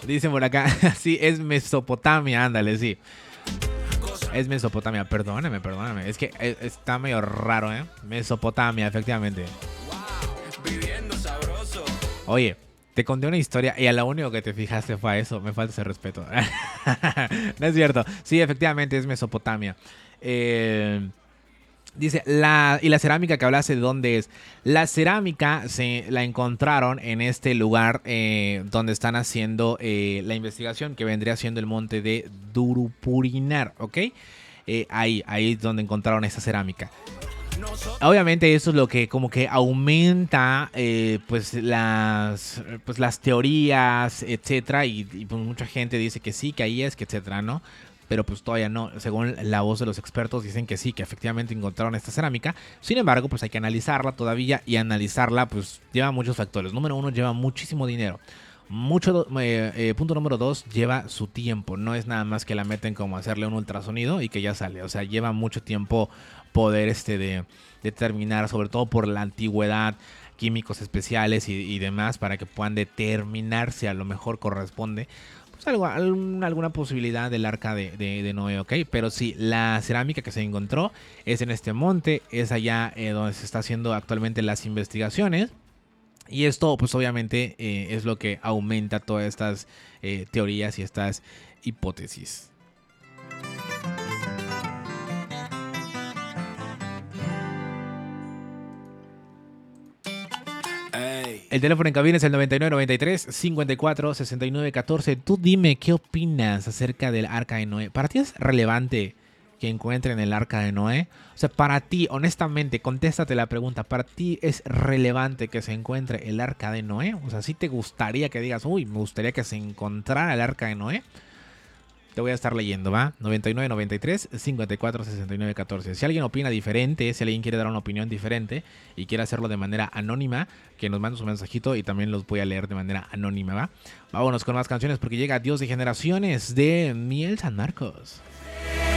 Dicen por acá, sí, es Mesopotamia, ándale, sí. Es Mesopotamia, perdóname. Es que está medio raro, ¿eh? Mesopotamia, efectivamente. Oye, te conté una historia y a lo único que te fijaste fue a eso. Me falta ese respeto. No es cierto. Sí, efectivamente es Mesopotamia. Dice, y la cerámica que hablaste, ¿de dónde es? La cerámica se la encontraron en este lugar donde están haciendo la investigación, que vendría siendo el monte de Durupurinar, ¿ok? Ahí es donde encontraron esa cerámica. Obviamente eso es lo que como que aumenta pues las teorías, etcétera, y pues mucha gente dice que sí, que ahí es, que etcétera, ¿no? Pero pues todavía no, según la voz de los expertos dicen que sí, que efectivamente encontraron esta cerámica. Sin embargo, pues hay que analizarla todavía, y analizarla pues lleva muchos factores. Número uno, lleva muchísimo dinero. Punto número dos, lleva su tiempo. No es nada más que la meten como hacerle un ultrasonido y que ya sale. O sea, lleva mucho tiempo poder de determinar, sobre todo por la antigüedad, químicos especiales y demás, para que puedan determinar si a lo mejor corresponde pues alguna posibilidad del arca de Noé, ¿ok? Pero sí, la cerámica que se encontró es en este monte, es allá donde se está haciendo actualmente las investigaciones. Y esto, pues obviamente, es lo que aumenta todas estas teorías y estas hipótesis. El teléfono en cabina es el 9993-546914. Tú dime, ¿qué opinas acerca del arca de Noé? ¿Para ti es relevante que encuentren el arca de Noé? O sea, para ti, honestamente, contéstate la pregunta. ¿Para ti es relevante que se encuentre el arca de Noé? O sea, ¿sí te gustaría que digas, uy, me gustaría que se encontrara el arca de Noé? Te voy a estar leyendo, ¿va? 9993-546914. Si alguien opina diferente, si alguien quiere dar una opinión diferente y quiere hacerlo de manera anónima, que nos mande su mensajito y también los voy a leer de manera anónima, ¿va? Vámonos con más canciones porque llega Dios de Generaciones de Miel San Marcos.